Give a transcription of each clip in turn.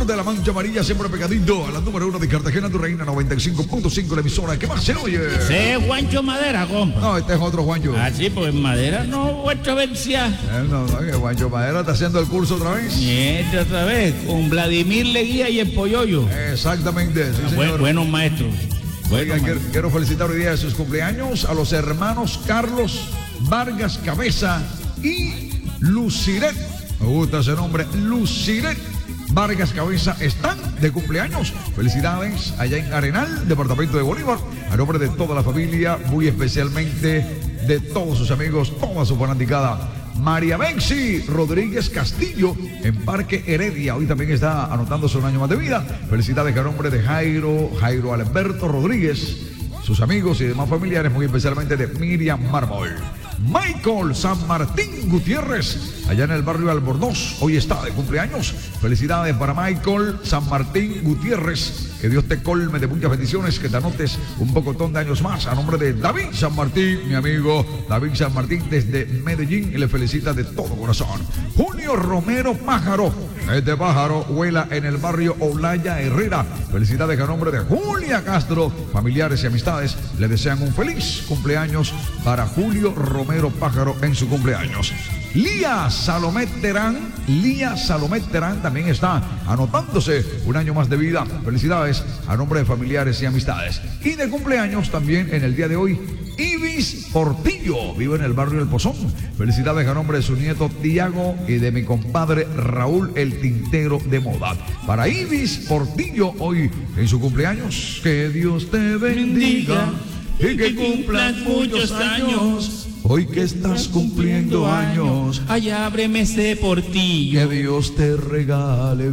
sur de la Mancha Amarilla, siempre pegadito a la número 1 de Cartagena, tu reina 95.5, la emisora. ¿Qué más se oye? Ese es Juancho Madera, compa. No, este es otro Juancho. Ah, sí, pues Madera no vuelto a vencia. No, que Juancho Madera está haciendo el curso otra vez. Nieta otra vez, con Vladimir Leguía y el Polloyo. Exactamente, sí, señor. Buenos maestros. Oiga, quiero felicitar hoy día de sus cumpleaños a los hermanos Carlos Vargas Cabeza y Luciret. Me gusta ese nombre, Luciret Vargas Cabeza, están de cumpleaños. Felicidades allá en Arenal, departamento de Bolívar, a nombre de toda la familia, muy especialmente de todos sus amigos, toda su fanaticada. María Bexi Rodríguez Castillo en Parque Heredia, hoy también está anotándose un año más de vida. Felicidades a nombre de Jairo Alberto Rodríguez, sus amigos y demás familiares, muy especialmente de Miriam Mármol. Michael San Martín Gutiérrez, allá en el barrio Albornoz, hoy está de cumpleaños. Felicidades para Michael San Martín Gutiérrez, que Dios te colme de muchas bendiciones, que te anotes un pocotón de años más. A nombre de David San Martín, mi amigo David San Martín desde Medellín, y le felicita de todo corazón. Julio Romero Pájaro, este pájaro vuela en el barrio Olaya Herrera. Felicidades a nombre de Julia Castro, familiares y amistades, le desean un feliz cumpleaños para Julio Romero Pájaro en su cumpleaños. Lía Salomé Terán también está anotándose un año más de vida. Felicidades a nombre de familiares y amistades. Y de cumpleaños también en el día de hoy, Ibis Portillo, vive en el barrio El Pozón. Felicidades a nombre de su nieto Tiago y de mi compadre Raúl el Tintero de Moda. Para Ibis Portillo, hoy en su cumpleaños, que Dios te bendiga y que cumplan muchos años. Hoy que estás cumpliendo años, ay, ábreme ese portillo. Que Dios te regale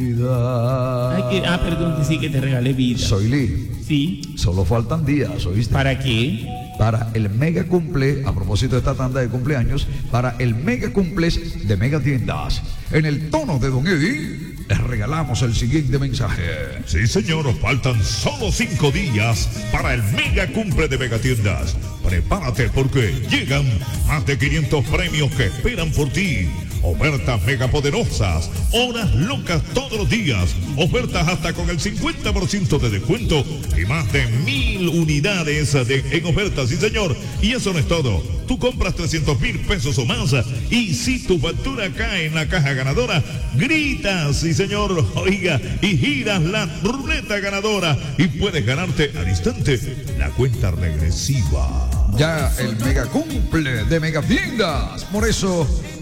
vida. Ay, perdón, sí, que te regale vida. Soy Lee. Sí. Solo faltan días, ¿oíste? ¿Para qué? Para el mega cumple, a propósito de esta tanda de cumpleaños, para el mega cumple de Mega Tiendas. En el tono de Don Eddie, les regalamos el siguiente mensaje. Sí, señor, faltan solo 5 días para el mega cumple de Megatiendas. Prepárate porque llegan más de 500 premios que esperan por ti. Ofertas mega poderosas, horas locas todos los días, ofertas hasta con el 50% de descuento y más de 1000 unidades en ofertas, sí señor. Y eso no es todo, tú compras 300,000 pesos o más y si tu factura cae en la caja ganadora, gritas, sí señor, oiga, y giras la ruleta ganadora y puedes ganarte al instante la cuenta regresiva. Ya el mega cumple de Megatiendas, por eso